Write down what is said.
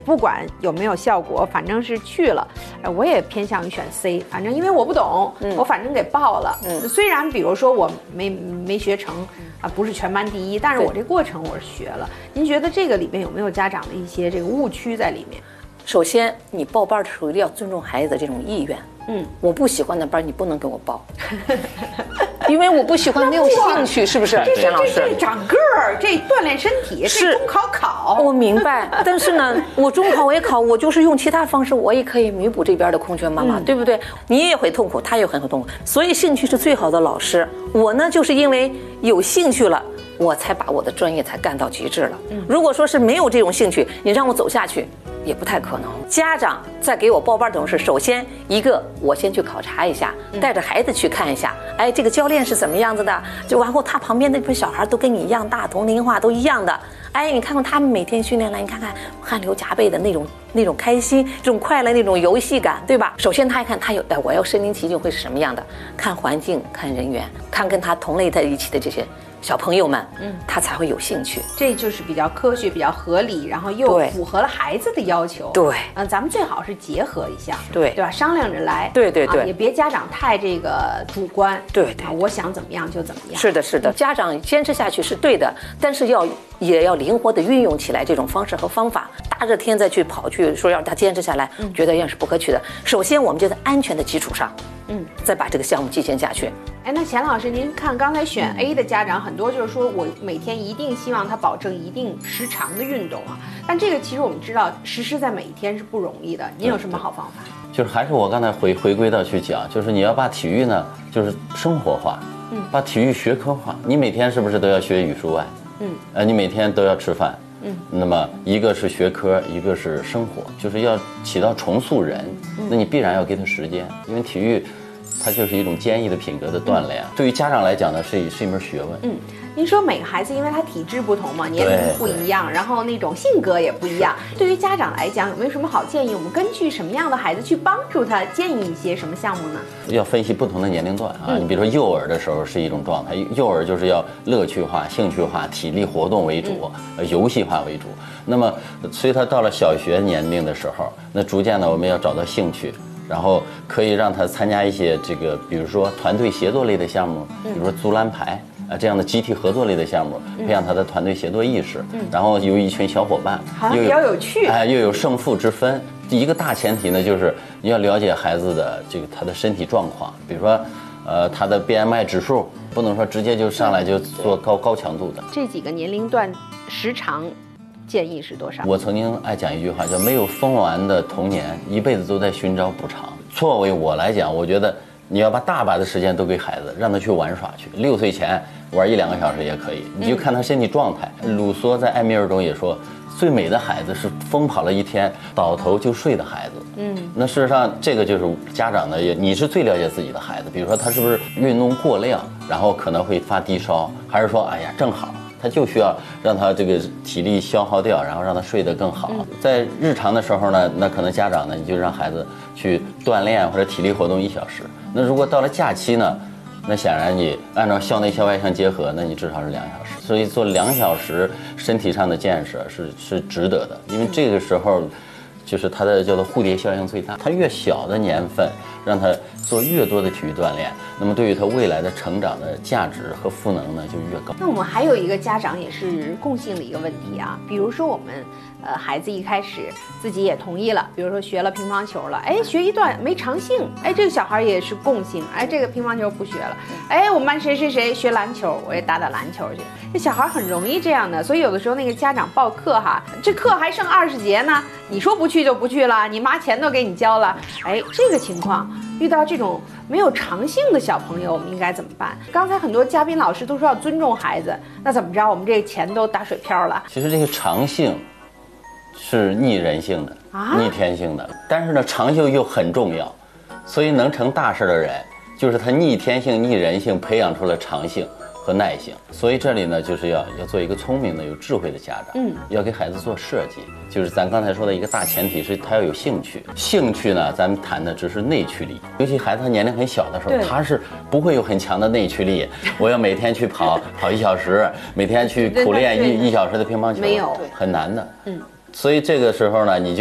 不管有没有效果，反正是去了，我也偏向于选 C。反正因为我不懂，我反正给报了。虽然比如说我没学成啊，不是全班第一，但是我这过程我是学了。您觉得这个里面有没有家长的一些这个误区在里面？ 首先，你报班的时候一定要尊重孩子的这种意愿。我不喜欢的班你不能给我报，因为我不喜欢，没有兴趣，是不是？田老师， 这长个儿，这锻炼身体，是中考。 我明白，但是呢，我中考我也考，我就是用其他方式，我也可以弥补这边的空缺妈妈，对不对？你也会痛苦，他也很痛苦，所以兴趣是最好的老师。我呢，就是因为有兴趣了，我才把我的专业才干到极致了。如果说是没有这种兴趣，你让我走下去，也不太可能。家长在给我报班等是，首先一个我先去考察一下，带着孩子去看一下，哎，这个教练是怎么样子的，就然后他旁边那帮小孩都跟你一样大，同龄化都一样的，哎，你看看他们每天训练来，你看看汗流浃背的那种开心，这种快乐，那种游戏感，对吧？首先他一看他有，哎，我要身临其境会是什么样的？看环境，看人员，看跟他同类在一起的这些小朋友们，他才会有兴趣。 这就是比较科学、比较合理，然后又符合了孩子的要求。 对， 咱们最好是结合一下， 对吧？商量着来。 对， 也别家长太这个主观。 对， 我想怎么样就怎么样。 是的，家长坚持下去是对的，但是也要灵活的运用起来这种方式和方法。大热天再去跑去说让他坚持下来，觉得也是不可取的。首先，我们就在安全的基础上，再把这个项目进行下去。 哎，那钱老师，您看刚才选 A 的家长很多就是说我每天一定希望他保证一定时长的运动啊，但这个其实我们知道实施在每一天是不容易的。您有什么好方法？ 就是还是我刚才回归到去讲，就是你要把体育呢，就是生活化，把体育学科化。你每天是不是都要学语数外？你每天都要吃饭。那么一个是学科，一个是生活，就是要起到重塑人。那你必然要给他时间，因为体育它就是一种坚毅的品格的锻炼。对于家长来讲呢，是一门学问。 您说每个孩子因为他体质不同嘛，年龄不一样，然后那种性格也不一样。对于家长来讲，有没有什么好建议？我们根据什么样的孩子去帮助他，建议一些什么项目呢？ 要分析不同的年龄段啊。你比如说幼儿的时候是一种状态，幼儿就是要乐趣化、兴趣化、体力活动为主，游戏化为主。那么随他到了小学年龄的时候，那逐渐呢，我们要找到兴趣。然后可以让他参加一些这个，比如说团队协作类的项目，比如说足篮排这样的集体合作类的项目，培养他的团队协作意识。然后有一群小伙伴， 好像比较有趣， 又有胜负之分。一个大前提呢，就是你要了解孩子的这个他的身体状况，比如说他的 BMI 指数，不能说直接就上来就做高强度的。 这几个年龄段时长建议是多少？ 我曾经爱讲一句话，叫没有疯完的童年，一辈子都在寻找补偿。作为我来讲，我觉得你要把大把的时间都给孩子，让他去玩耍去。6岁前玩1-2个小时也可以，你就看他身体状态。鲁梭在《艾米尔》中也说，最美的孩子是疯跑了一天倒头就睡的孩子。那事实上这个就是家长呢，你是最了解自己的孩子。比如说他是不是运动过量，然后可能会发低烧，还是说哎呀正好他就需要让他这个体力消耗掉，然后让他睡得更好。在日常的时候呢，那可能家长呢，你就让孩子去锻炼或者体力活动1小时。那如果到了假期呢，那显然你按照校内校外相结合，那你至少是2小时。所以做2小时身体上的建设是值得的，因为这个时候就是它的叫做蝴蝶效应最大。它越小的年份，让他做越多的体育锻炼，那么对于他未来的成长的价值和赋能呢就越高。 那我们还有一个家长也是共性的一个问题啊，比如说我们孩子一开始自己也同意了，比如说学了乒乓球了，哎，学一段没长性，哎，这个小孩也是共性，哎，这个乒乓球不学了，哎，我们班谁学篮球，我也打篮球去。这小孩很容易这样的，所以有的时候那个家长报课哈，这课还剩20节呢，你说不去就不去了，你妈钱都给你交了，哎，这个情况遇到这种没有长性的小朋友，我们应该怎么办？刚才很多嘉宾老师都说要尊重孩子，那怎么着？我们这个钱都打水漂了。 其实这个长性是逆人性的，逆天性的，但是呢，长性又很重要，所以能成大事的人，就是他逆天性、逆人性培养出了长性和耐性。所以这里呢，就是要做一个聪明的、有智慧的家长，要给孩子做设计。就是咱刚才说的一个大前提是他要有兴趣，兴趣呢，咱们谈的只是内驱力。尤其孩子他年龄很小的时候，他是不会有很强的内驱力。我要每天去跑1小时，每天去苦练1小时的乒乓球， 没有， 很难的。 所以这个时候呢，你就